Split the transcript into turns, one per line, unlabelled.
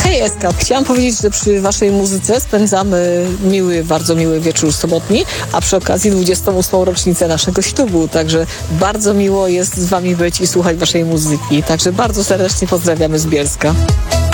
Hej Eska, chciałam powiedzieć, że przy waszej muzyce spędzamy bardzo miły wieczór sobotni, a przy okazji 28. rocznicę naszego ślubu, także bardzo miło jest z wami być i słuchać waszej muzyki. Także bardzo serdecznie pozdrawiamy z Bielska.